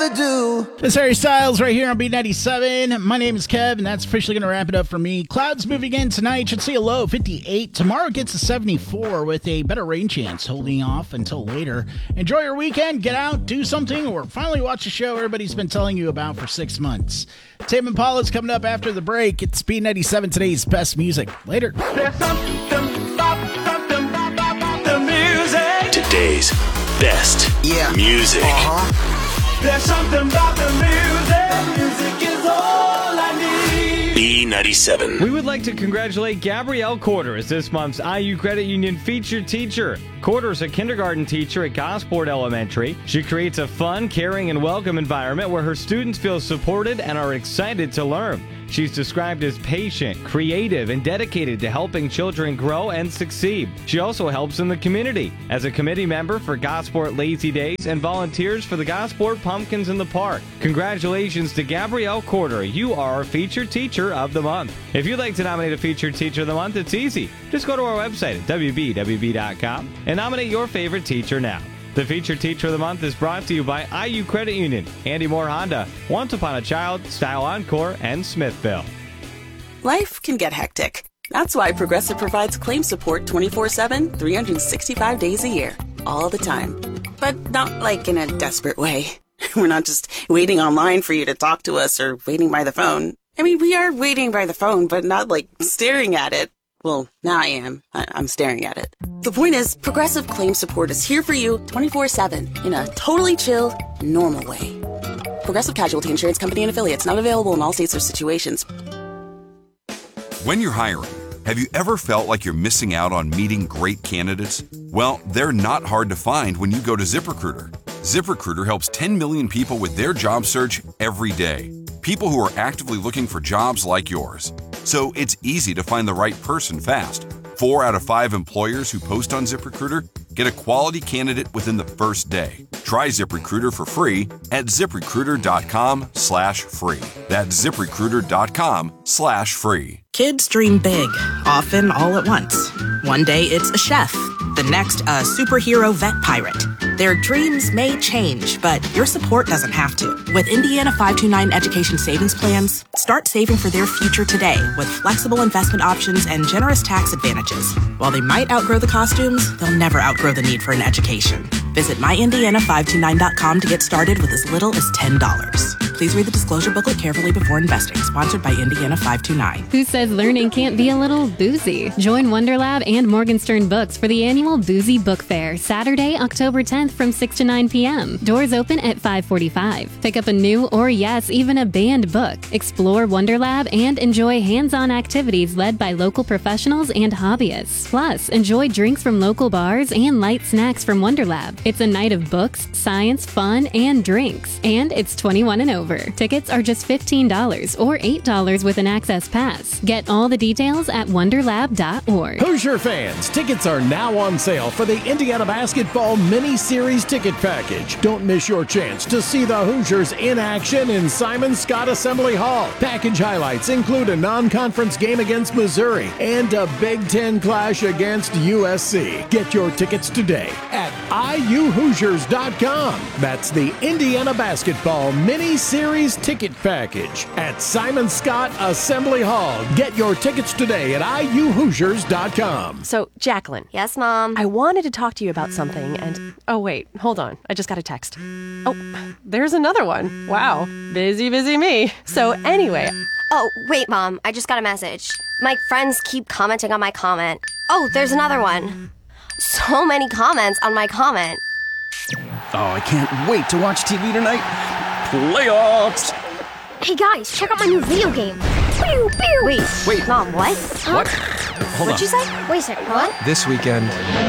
This Harry Styles right here on B97. My name is Kev, and that's officially going to wrap it up for me. Clouds moving in tonight. Should see a low of 58. Tomorrow gets to 74 with a better rain chance holding off until later. Enjoy your weekend. Get out, do something, or finally watch a show everybody's been telling you about for 6 months. Tame Impala's coming up after the break. It's B97, today's best music. Later. There's something about the music. Today's best music. There's something about the music. Music is all I need. B97. We would like to congratulate Gabrielle Corder as this month's IU Credit Union featured teacher. Corder is a kindergarten teacher at Gosport Elementary. She creates a fun, caring, and welcome environment where her students feel supported and are excited to learn. She's described as patient, creative, and dedicated to helping children grow and succeed. She also helps in the community as a committee member for Gosport Lazy Days and volunteers for the Gosport Pumpkins in the Park. Congratulations to Gabrielle Corder. You are our featured teacher of the month. If you'd like to nominate a featured teacher of the month, it's easy. Just go to our website at wbwb.com and nominate your favorite teacher now. The featured teacher of the month is brought to you by IU Credit Union, Andy Moore Honda, Once Upon a Child, Style Encore, and Smithville. Life can get hectic. That's why Progressive provides claim support 24/7, 365 days a year, all the time. But not like in a desperate way. We're not just waiting online for you to talk to us or waiting by the phone. I mean, we are waiting by the phone, but not like staring at it. Well, now I am. I'm staring at it. The point is, Progressive Claim Support is here for you 24/7 in a totally chill, normal way. Progressive Casualty Insurance Company and Affiliates, not available in all states or situations. When you're hiring, have you ever felt like you're missing out on meeting great candidates? Well, they're not hard to find when you go to ZipRecruiter. ZipRecruiter helps 10 million people with their job search every day. People who are actively looking for jobs like yours. So it's easy to find the right person fast. 4 out of 5 employers who post on ZipRecruiter get a quality candidate within the first day. Try ZipRecruiter for free at ZipRecruiter.com/free. That's ZipRecruiter.com/free. Kids dream big, often all at once. One day it's a chef, the next a superhero vet pirate. Their dreams may change, but your support doesn't have to. With Indiana 529 Education Savings Plans, start saving for their future today with flexible investment options and generous tax advantages. While they might outgrow the costumes, they'll never outgrow the need for an education. Visit myindiana529.com to get started with as little as $10. Please read the disclosure booklet carefully before investing. Sponsored by Indiana 529. Who says learning can't be a little boozy? Join Wonderlab and Morgenstern Books for the annual Boozy Book Fair, Saturday, October 10th from 6 to 9 p.m. Doors open at 5:45. Pick up a new or even a banned book. Explore Wonderlab and enjoy hands-on activities led by local professionals and hobbyists. Plus, enjoy drinks from local bars and light snacks from Wonderlab. It's a night of books, science, fun, and drinks. And it's 21 and over. Tickets are just $15 or $8 with an access pass. Get all the details at wonderlab.org. Hoosier fans, tickets are now on sale for the Indiana Basketball Mini-Series ticket package. Don't miss your chance to see the Hoosiers in action in Simon Scott Assembly Hall. Package highlights include a non-conference game against Missouri and a Big Ten clash against USC. Get your tickets today at iuhoosiers.com. That's the Indiana Basketball Mini-Series ticket package at Simon Scott Assembly Hall. Get your tickets today at iuhoosiers.com. So, Jacqueline. Yes, Mom? I wanted to talk to you about something and... Oh, wait. Hold on. I just got a text. Oh, there's another one. Wow. Busy me. So, anyway... Oh, wait, Mom. I just got a message. My friends keep commenting on my comment. Oh, there's another one. So many comments on my comment. Oh, I can't wait to watch TV tonight. Playoffs! Hey guys, check out my new video game. Pew, pew. Wait, Mom, what? What? Hold What'd on. you say? Wait a second, what? This weekend,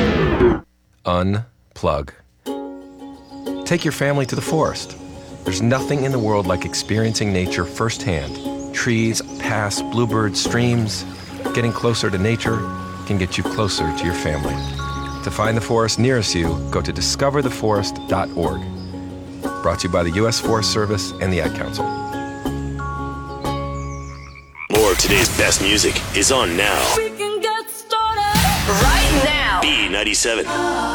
unplug. Take your family to the forest. There's nothing in the world like experiencing nature firsthand. Trees, paths, bluebirds, streams. Getting closer to nature can get you closer to your family. To find the forest nearest you, go to discovertheforest.org. Brought to you by the U.S. Forest Service and the Ad Council. More of today's best music is on now. We can get started right now. B97.